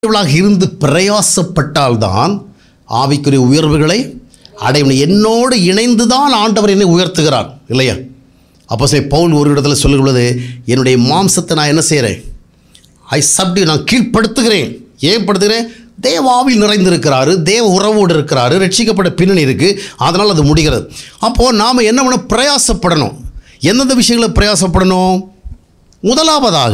இருந்து பிரயாசப்பட்டால்தான் ஆவிக்குரிய உயர்வுகளை அடையும். என்னோடு இணைந்து தான் ஆண்டவர் என்னை உயர்த்துகிறார் இல்லையா? அப்போஸ்தலன் பவுல் ஒரு இடத்துல சொல்லும் பொழுது, என்னுடைய மாம்சத்தை நான் என்ன செய்கிறேன், நான் கீழ்ப்படுத்துகிறேன். ஏன் படுத்துகிறேன்? தேவ ஆவியில் நிறைந்திருக்கிறாரு, தேவ உறவோடு இருக்கிறாரு, ரட்சிக்கப்பட்ட பின்னணி இருக்குது, அதனால் அது முடிகிறது. அப்போது நாம் என்ன பண்ணணும்? பிரயாசப்படணும். எந்தெந்த விஷயங்களை பிரயாசப்படணும்? முதலாவதாக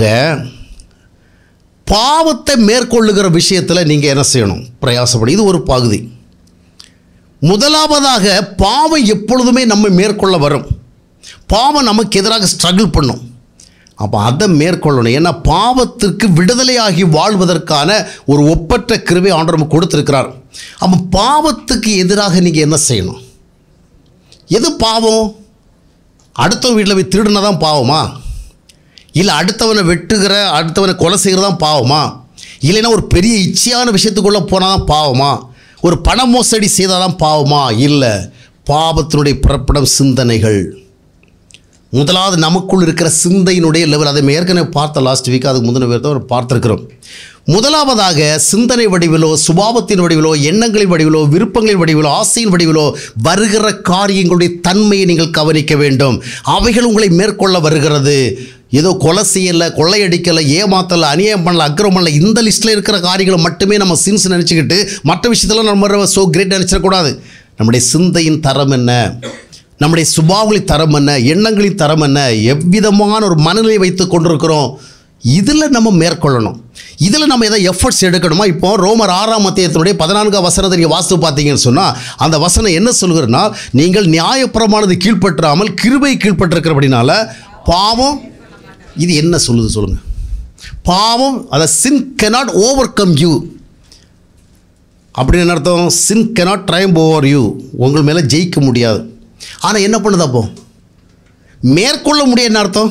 பாவத்தை மேற்கொள்ளுகிற விஷயத்தில் நீங்கள் என்ன செய்யணும்? பிரயாசப்படும். இது ஒரு பகுதி. முதலாவதாக பாவம் எப்பொழுதுமே நம்ம மேற்கொள்ள வரும். பாவம் நமக்கு எதிராக ஸ்ட்ரகிள் பண்ணும். அப்போ அதை மேற்கொள்ளணும். ஏன்னா பாவத்திற்கு விடுதலையாகி வாழ்வதற்கான ஒரு ஒப்பற்ற கிருபை ஆண்டவர் நமக்கு கொடுத்துருக்கிறார். அப்போ பாவத்துக்கு எதிராக நீங்கள் என்ன செய்யணும்? எது பாவம்? அடுத்த வீட்டில் போய் திருடுனா தான் பாவமா? இல்லை அடுத்தவனை வெட்டுகிற, அடுத்தவனை கொலை செய்கிறது தான் பாவமா? இல்லைன்னா ஒரு பெரிய இச்சையான விஷயத்துக்குள்ளே போனால் தான் பாவமா? ஒரு பண மோசடி செய்தால் தான் பாவமா? இல்லை. பாவத்தினுடைய பிறப்பிடம் சிந்தனைகள். முதலாவது நமக்குள் இருக்கிற சிந்தையினுடைய லெவல். அதை ஏற்கனவே பார்த்த லாஸ்ட் வீக், அதுக்கு முந்தின பேர் பார்த்துருக்கிறோம். முதலாவதாக சிந்தனை வடிவிலோ, சுபாவத்தின் வடிவிலோ, எண்ணங்களின் வடிவிலோ, விருப்பங்களின் வடிவிலோ, ஆசையின் வடிவிலோ வருகிற காரியங்களுடைய தன்மையை நீங்கள் கவனிக்க வேண்டும். அவைகள் உங்களை மேற்கொள்ள வருகிறது. ஏதோ கொலை செய்யலை, கொள்ளையடிக்கலை, ஏமாத்தலை, அநியாயம் பண்ணலை, அக்கிரமம் பண்ணலை, இந்த லிஸ்ட்டில் இருக்கிற காரியங்களை மட்டுமே நம்ம சின்ஸ் நினச்சிக்கிட்டு மற்ற விஷயத்தில் நம்ம ஸோ கிரேட் நினச்சிடக்கூடாது. நம்முடைய சிந்தையின் தரம் என்ன, நம்முடைய சுபாவங்களின் தரம் என்ன, எண்ணங்களின் தரம் என்ன, எவ்விதமான ஒரு மனநிலை வைத்து கொண்டிருக்கிறோம், இதில் நம்ம மேற்கொள்ளணும். இதில் நம்ம எதாவது எஃபர்ட்ஸ் எடுக்கணுமா? இப்போ ரோமர் 6ஆம் அத்தியாயத்தினுடைய 14ஆம் வசனத்தை நீங்கள் வாசித்து பார்த்தீங்கன்னு சொன்னால், அந்த வசனம் என்ன சொல்கிறதுனா, நீங்கள் நியாயப்பிரமாணத்தை கீழ்ப்பற்றாமல் கிருபை கீழ்ப்பட்டிருக்கிறபடினால பாவம், இது என்ன சொல்லுது சொல்லுங்கள்? பாவம், அதை sin cannot overcome you அப்படின்னு அர்த்தம். sin cannot triumph over you, உங்கள் மேலே ஜெயிக்க முடியாது. ஆனால் என்ன பண்ணுது? அப்போ மேற்கொள்ள முடியாது. என்ன அர்த்தம்?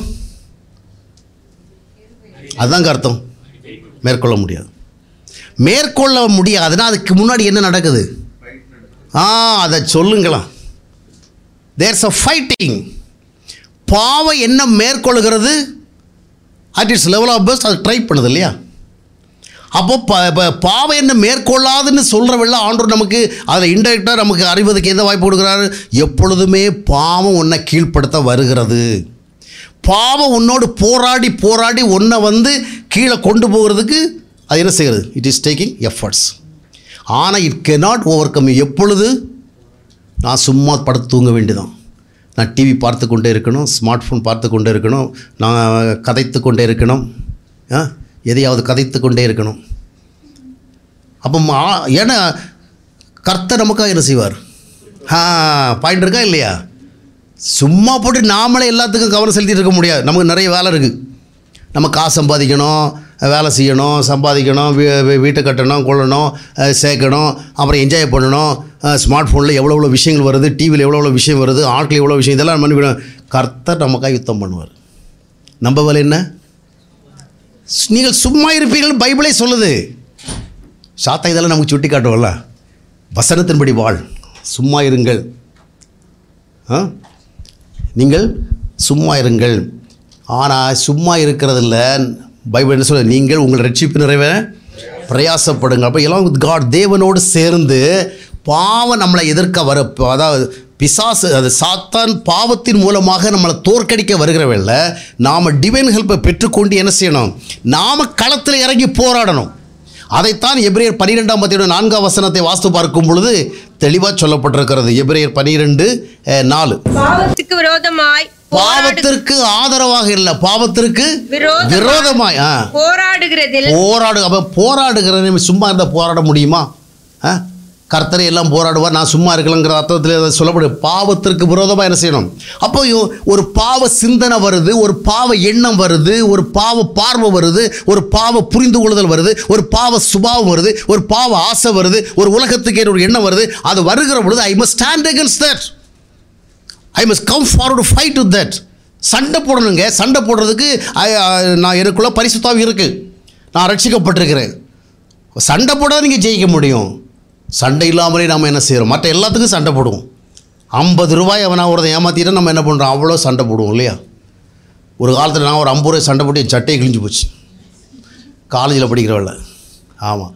அதுதாங்க அர்த்தம். மேற்கொள்ள முடியாது. மேற்கொள்ள முடியாதுன்னா அதுக்கு முன்னாடி என்ன நடக்குது? அதை சொல்லுங்களா. There's a fighting. பாவம் என்ன மேற்கொள்கிறது? At it's level of best அது ட்ரை பண்ணுது இல்லையா? அப்போ பாவம் என்ன மேற்கொள்ளாதுன்னு சொல்கிறவெல்லாம் ஆண்டவர் நமக்கு அதில் இன்டெரக்டாக நமக்கு அறிவதற்கு எந்த வாய்ப்பு கொடுக்குறாரு? எப்பொழுதுமே பாவம் உன்னை கீழ்ப்படுத்த வருகிறது. பாவம் உன்னோடு போராடி போராடி உன்னை கீழே கொண்டு போகிறதுக்கு அது என்ன செய்கிறது? It is taking efforts. ஆனால் இட் கேனாட் ஓவர் கம். எப்பொழுது? நான் சும்மா படுத்து தூங்க வேண்டியதான், நான் டிவி பார்த்து கொண்டே இருக்கணும், ஸ்மார்ட் ஃபோன் பார்த்து கொண்டே இருக்கணும், நான் கதைத்து கொண்டே இருக்கணும், எதையாவது கதைத்து கொண்டே இருக்கணும். அப்போ ஏன்னா கர்த்தர் நமக்காக என்ன செய்வார்? பாயிண்ட் இருக்கா இல்லையா? சும்மா போட்டு நாமளே எல்லாத்துக்கும் கவனம் செலுத்திட்டு இருக்க முடியாது. நமக்கு நிறைய வேலை இருக்குது. நம்ம காசு சம்பாதிக்கணும், வேலை செய்யணும், சம்பாதிக்கணும், வீட்டை கட்டணும், கொள்ளணும், சேர்க்கணும், அப்புறம் என்ஜாய் பண்ணணும். ஸ்மார்ட் ஃபோனில் எவ்வளோ விஷயங்கள் வருது, டிவியில் எவ்வளோ விஷயம் வருது, ஆட்கள் எவ்வளோ விஷயம், இதெல்லாம் பண்ணிவிடும். கர்த்தர் நமக்காக யுத்தம் பண்ணுவார். நம்ம வேலை என்ன? நீங்கள் சும்மா இருப்பீர்கள் பைபிளே சொல்லுது. சாத்தா இதெல்லாம் நமக்கு சுட்டி காட்டுவோம்ல. வசனத்தின்படி வாழ், சும்மா இருங்கள், நீங்கள் சும்மா இருங்கள். ஆனால் சும்மா இருக்கிறதில்ல. பைபிள் என்ன சொல்ல? நீங்கள் உங்கள் ரட்சிப்பு நிறைவேற பிரயாசப்படுங்க. அப்போ எல்லாம் காட், தேவனோடு சேர்ந்து பாவம் நம்மளை எதிர்க்க வர, அதாவது பிசாசு, அது சாத்தான் பாவத்தின் மூலமாக நம்மளை தோற்கடிக்க வருகிறவல்ல, நாம் டிவைன் ஹெல்ப்பை பெற்றுக்கொண்டு என்ன செய்யணும்? நாம் களத்தில் இறங்கி போராடணும். அதைத்தான் எபிரேயர் 12ஆம் அத்தியாயம் 4ஆம் வசனத்தை வாசித்து பார்க்கும் பொழுது தெளிவாக சொல்லப்பட்டிருக்கிறது. எபிரேயர் 12:4. பாவத்துக்கு விரோதமாய், பாவத்திற்கு ஆதரவாக இல்லை, பாவத்திற்கு விரோதமாய் போராடுகிறதில் அப்போ போராடுகிற சும்மா இருந்தால் போராட முடியுமா? கர்த்தரை எல்லாம் போராடுவார், நான் சும்மா இருக்கலங்கிற அர்த்தத்தில் சொல்லப்படும். பாவத்திற்கு விரோதமாக என்ன செய்யணும்? அப்போ ஒரு பாவ சிந்தனை வருது, ஒரு பாவ எண்ணம் வருது, ஒரு பாவ பார்வை வருது, ஒரு பாவ புரிந்து கொள்ளுதல் வருது, ஒரு பாவ சுபாவம் வருது, ஒரு பாவ ஆசை வருது, ஒரு உலகத்துக்கு ஒரு எண்ணம் வருது. அது வருகிற பொழுது I must stand against that, I must come forward to fight with that. சண்டை போடணுங்க. சண்டை போடுறதுக்கு நான் எனக்குள்ள பரிசுத்த ஆவி இருக்குது, நான் ரட்சிக்கப்பட்டிருக்கிறேன். சண்டை போடாத நீங்கள் ஜெயிக்க முடியும். சண்டை இல்லாமலே நம்ம என்ன செய்கிறோம்? மற்ற எல்லாத்துக்கும் சண்டை போடுவோம். 50 ரூபாய் அவனை ஒருத்தன் ஏமாற்றிட்டா நம்ம என்ன பண்ணுறோம்? அவ்வளோ சண்டை போடுவோம் இல்லையா? ஒரு காலத்தில் நான் ஒரு 50 ரூபாய் சண்டை போட்டு என் சட்டையை கிழிஞ்சு போச்சு. காலேஜில் படிக்கிறவள ஆமாம்.